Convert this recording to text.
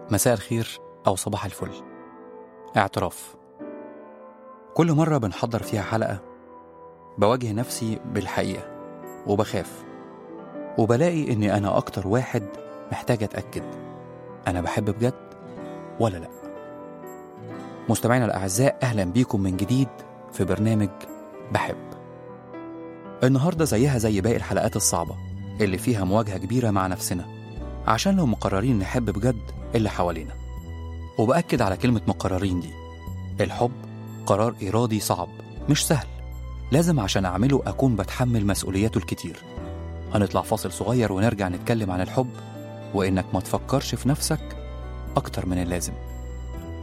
مساء الخير أو صباح الفل. اعتراف. كل مرة بنحضر فيها حلقة بواجه نفسي بالحقيقة وبخاف، وبلاقي إني أنا أكتر واحد محتاج أتأكد أنا بحب بجد ولا لأ. مستمعينا الأعزاء، أهلا بيكم من جديد في برنامج بحب. النهاردة زيها زي باقي الحلقات الصعبة اللي فيها مواجهة كبيرة مع نفسنا، عشان لو مقررين نحب بجد اللي حوالينا. وبأكد على كلمة مقررين دي، الحب قرار إرادي صعب مش سهل، لازم عشان أعمله أكون بتحمل مسؤولياته الكتير. هنطلع فاصل صغير ونرجع نتكلم عن الحب، وإنك ما تفكرش في نفسك أكتر من اللازم.